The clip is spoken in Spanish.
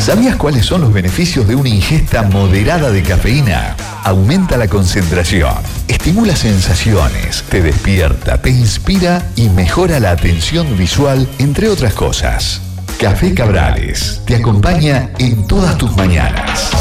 ¿Sabías cuáles son los beneficios de una ingesta moderada de cafeína? Aumenta la concentración, estimula sensaciones, te despierta, te inspira y mejora la atención visual, entre otras cosas. Café Cabrales te acompaña en todas tus mañanas.